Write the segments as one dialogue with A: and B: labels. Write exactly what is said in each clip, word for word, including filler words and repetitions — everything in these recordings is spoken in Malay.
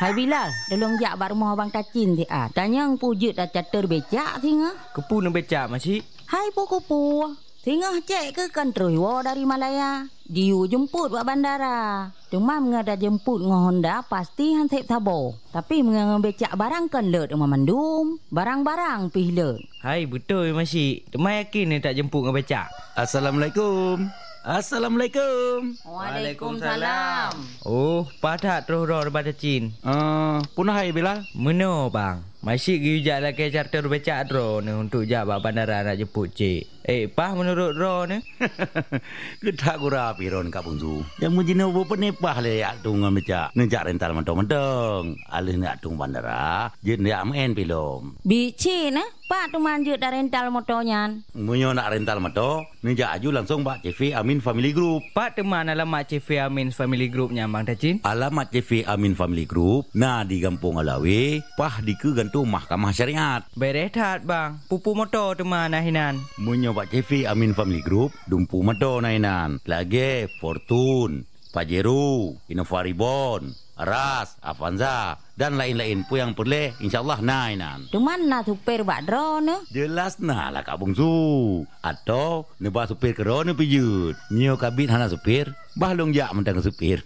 A: Hai Bilal, tolong jak bak rumah Abang Tacin ti ah. Tanya ang pujut dah catur becak tinga.
B: Kepu nak becak masih?
A: Hai puku-pu. Tinga cek ke kan terus dari Malaya. Diu jemput buat bandara. Cuma mengada jemput dengan Honda pasti hansip sabo. Tapi mengada becak barang kan let rumah mandum. Barang-barang pih let.
B: Hai betul masih. Cuma yakin ni tak jemput dengan becak.
C: Assalamualaikum. Assalamualaikum.
A: Waalaikumsalam.
B: Oh, padat terus roh daripada Cin.
C: Uh, punah hai Bilal.
B: Meno bang. Masih pergi ujak lagi charter becak ro ni untuk jak bak bandara nak jemput cik. Eh, pah menurut ro ni?
C: Kedak gura piron Kak Bungsu. Yang mujina ubo penepah le yak tung becak. Nejak rental mentong-mentong. Alih nak tung bandara, je nak main pilom.
A: Bici nah, pak tu manjut dah rental motornya.
C: Munyo nak rental motor, nejak aju langsung bak C V Amin Family Group.
B: Pak teman alamat C V Amin Family Groupnya Bang Tacin.
C: Alamat C V Amin Family Group, nah di Kampung Alawi, pah di ke gantung Mahkamah Syariat.
B: Berehat bang, pupu motor teman nahinan.
C: Munyo bak C V Amin Family Group, dumpu motor nahinan. Lagi Fortune, Pajero, Innova Reborn, Aras, Avanza dan lain-lain pun yang perlu insyaAllah nahinan.
A: Cuman nak supir bak drone.
C: Jelas nah lah Kak Bungsu. Atau nebah supir ke drone pijut. Nyo kabit hana supir, bahlong jak mentang supir.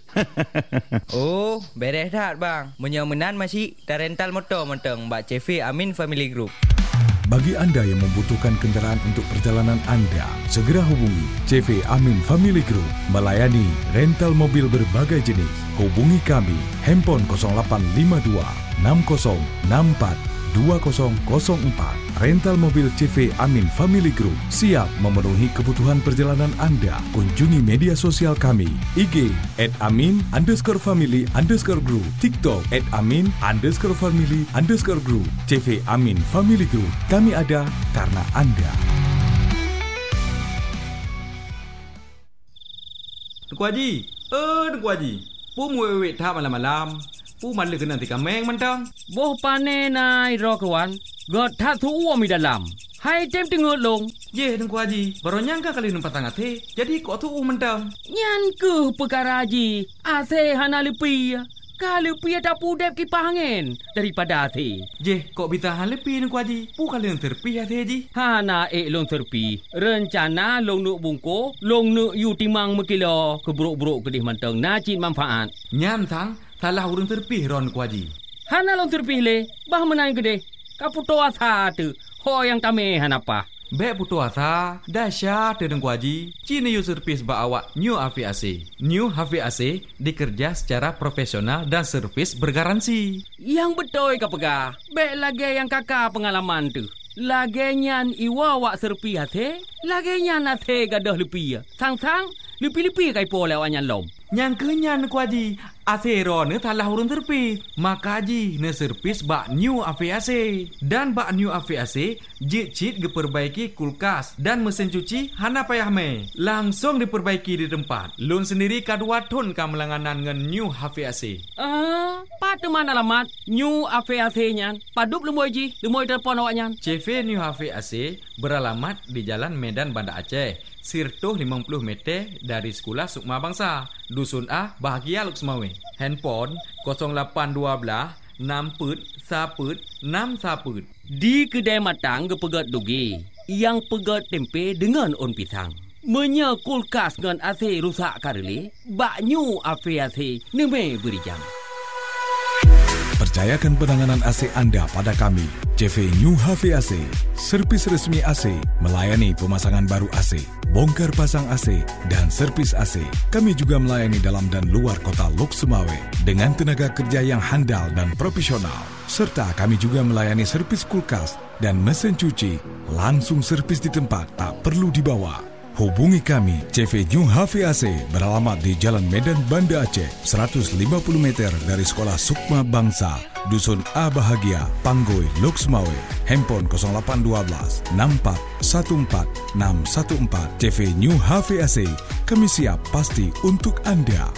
B: Oh, berehat bang. Menyomenan masih dah rental motor mentang bak C V Amin Family Group.
D: Bagi anda yang membutuhkan kenderaan untuk perjalanan anda, segera hubungi C V Amin Family Group melayani rental mobil berbagai jenis. Hubungi kami handphone kosong lapan lima dua enam kosong enam empat dua kosong kosong empat. Rental mobil C V Amin Family Group siap memenuhi kebutuhan perjalanan anda. Kunjungi media sosial kami I G at amin underscore family underscore group, TikTok at amin underscore family underscore group. C V Amin Family Group, kami ada karena anda.
E: Tuku Haji, eh Tuku Haji, pu muwet tha malam-malam. Pu malu kena tika meng mentang.
F: Boh pane nai ro kawan. God tha thu uo mi dalam. Hai tem tengok long.
E: Ye Tuku Haji, baru nyangka kali numpat tangat he. Jadi kok thu mentang.
F: Nyan ke perkara Haji. Ase hana lepi. Kalau pi ada pudep kipas angin daripada ase.
E: Je, kok bisa han lepi Tuku Haji? Pu kali yang terpi ase Haji.
F: Hana ek long terpi. Rencana long nuk bungko, long nuk yu timang mekilo keburuk-buruk kedih mentang nacit manfaat.
E: Nyan sang salah urang terpih ron Tuku Haji.
F: Hana long terpih le, bah menang gede. Kaputo asa tu, ho yang tame hanapa.
E: Bek putu asa, dahsyat Tuku Haji. Cini yu servis ba awak New H V A C. New H V A C dikerja secara profesional dan servis bergaransi.
F: Yang betul ka pegah. Bek lagi yang kakak pengalaman tu. Lagi nyan iwa wak serpi hati, lagi nyan hati gadah lepi. Sang-sang, lepi-lepi kai po lewat nyan lom.
E: Yang kenyan Tuku Haji, asero ne talah urun terpis. Maka Haji ne servis bak New H V A C. Dan bak New H V A C, jit-jit diperbaiki kulkas dan mesin cuci hana payah me. Langsung diperbaiki di tempat. Lun sendiri kadua ton ka melanganan dengan New H V A C.
F: Ah, pat mana alamat New H V A C nyan? Padup lemoy Ji, lemoy telefon awak nyan.
E: C V New H V A C beralamat di Jalan Medan Banda Aceh. Sirtuh lima puluh meter dari Sekolah Sukma Bangsa, Dusun A, Bahagia Luksmawe. Handphone kosong lapan dua enam put saput enam saput.
F: Di kedai matang gepegat dugi, yang pegat tempe dengan on pisang. Menya kulkas dengan A C rusak karele, bak New H V A C neme beri jam.
D: Percayakan penanganan A C anda pada kami, C V New H V A C, servis resmi A C, melayani pemasangan baru A C, bongkar pasang A C, dan servis A C. Kami juga melayani dalam dan luar kota Lok Sumawe dengan tenaga kerja yang handal dan profesional. Serta kami juga melayani servis kulkas dan mesin cuci, langsung servis di tempat, tak perlu dibawa. Hubungi kami, C V New H V A C beralamat di Jalan Medan Banda Aceh, seratus lima puluh meter dari Sekolah Sukma Bangsa, Dusun A Bahagia, Panggoi, Lok Sumawe. Handphone kosong lapan dua enam empat satu empat enam satu empat. C V New H V A C, kami siap pasti untuk anda.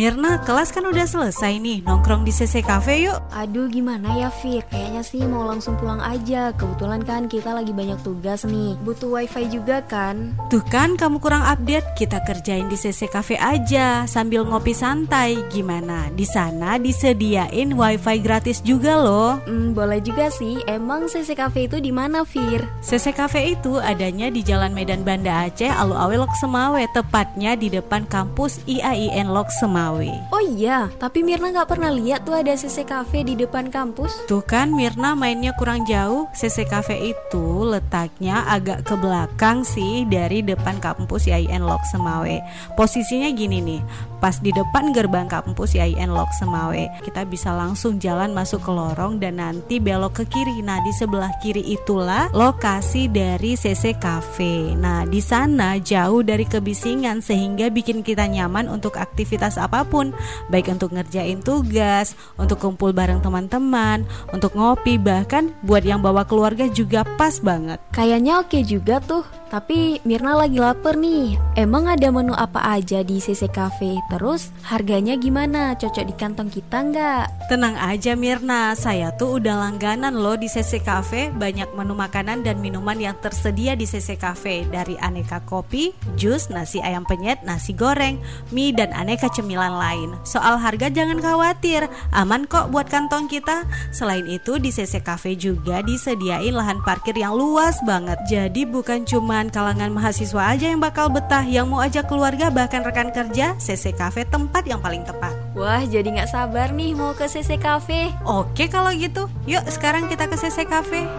G: Mirna, kelas kan udah selesai nih. Nongkrong di C C Cafe yuk.
H: Aduh gimana ya Fir, kayaknya sih mau langsung pulang aja. Kebetulan kan kita lagi banyak tugas nih. Butuh wifi juga kan.
G: Tuh kan kamu kurang update. Kita kerjain di C C Cafe aja sambil ngopi santai. Gimana? Di sana disediain wifi gratis juga loh.
H: Hmm, boleh juga sih. Emang C C Cafe itu di mana Fir?
G: C C Cafe itu adanya di Jalan Medan Banda Aceh, Alu Awe Lok Semawe, tepatnya di depan kampus I A I N Lok Semawe.
H: Oh iya, tapi Mirna gak pernah lihat tuh ada C C Cafe di depan kampus.
G: Tuh kan Mirna mainnya kurang jauh. C C Cafe itu letaknya agak ke belakang sih dari depan kampus I A I N Lok Semawe. Posisinya gini nih, pas di depan gerbang kampus I A I N Lok Semawe. Kita bisa langsung jalan masuk ke lorong dan nanti belok ke kiri. Nah, di sebelah kiri itulah lokasi dari C C Cafe. Nah, di sana jauh dari kebisingan sehingga bikin kita nyaman untuk aktivitas apapun, baik untuk ngerjain tugas, untuk kumpul bareng teman-teman, untuk ngopi, bahkan buat yang bawa keluarga juga pas banget.
H: Kayaknya oke juga tuh. Tapi Mirna lagi lapar nih. Emang ada menu apa aja di C C Cafe? Terus harganya gimana? Cocok di kantong kita nggak?
G: Tenang aja Mirna, saya tuh udah langganan loh di C C Cafe. Banyak menu makanan dan minuman yang tersedia di C C Cafe, dari aneka kopi, jus, nasi ayam penyet, nasi goreng, mie, dan aneka cemilan lain. Soal harga jangan khawatir, aman kok buat kantong kita. Selain itu di C C Cafe juga disediain lahan parkir yang luas banget. Jadi bukan cuma kalangan mahasiswa aja yang bakal betah, yang mau ajak keluarga bahkan rekan kerja, C C Cafe tempat yang paling tepat.
H: Wah, jadi gak sabar nih mau ke C C Cafe.
G: Oke kalau gitu, yuk sekarang kita ke C C Cafe.